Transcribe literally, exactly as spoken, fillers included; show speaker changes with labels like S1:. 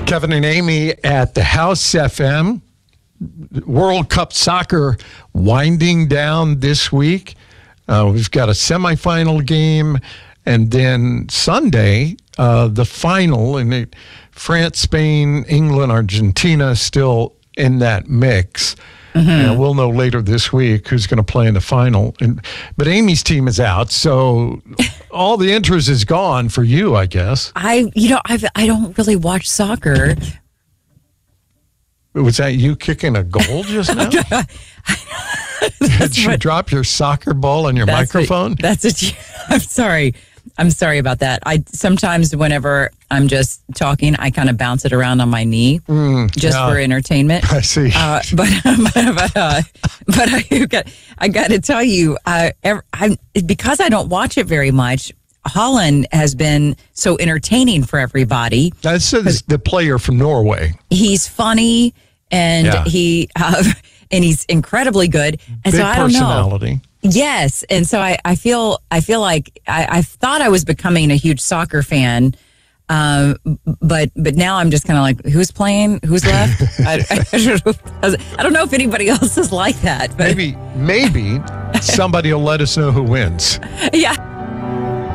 S1: Kevin and Amy at the House F M. World Cup soccer winding down this week. Uh, we've got a semifinal game, and then Sunday, uh, the final. And it, France, Spain, England, Argentina still in that mix. Mm-hmm. And we'll know later this week who's going to play in the final. And, but Amy's team is out, so all the interest is gone for you, I guess.
S2: I, you know, I've, I don't really watch soccer.
S1: Was that you kicking a goal just now? Did you what, drop your soccer ball on your
S2: that's
S1: microphone?
S2: What, that's what you, I'm sorry. I'm sorry about that. I sometimes whenever I'm just talking, I kind of bounce it around on my knee mm, just yeah. for entertainment.
S1: I see.
S2: Uh, but but but, uh, but I got I got to tell you, uh, I because I don't watch it very much. Haaland has been so entertaining for everybody.
S1: That's the player from Norway.
S2: He's funny and yeah. he uh, and he's incredibly good. And
S1: Big
S2: so I don't
S1: personality.
S2: know. Yes, and so I, I feel I feel like I, I thought I was becoming a huge soccer fan, um, but but now I'm just kind of like, who's playing? Who's left? I, I, don't know, I don't know if anybody else is like that. But
S1: maybe maybe somebody will let us know who wins.
S2: Yeah.